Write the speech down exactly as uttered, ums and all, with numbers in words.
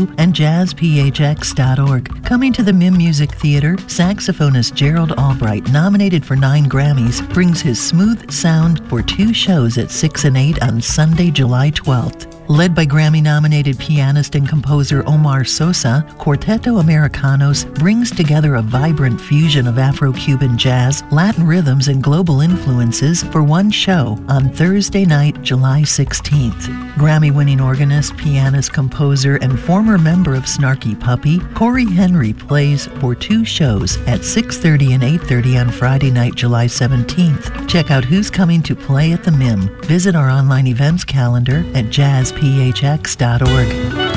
you and jazz p h x dot org. Coming to the MIM Music Theater, saxophonist Gerald Albright, nominated for nine Grammys, brings his smooth sound for two shows at six and eight on Sunday, July twelfth. Led by Grammy-nominated pianist and composer Omar Sosa, Quarteto Americanos brings together a vibrant fusion of Afro-Cuban jazz, Latin rhythms, and global influences for one show on Thursday night, July sixteenth. Grammy-winning organist, pianist, composer, and former member of Snarky Puppy, Corey Henry plays for two shows at six thirty and eight thirty on Friday night, July seventeenth. Check out who's coming to play at the MIM. Visit our online events calendar at jazz p h x dot org.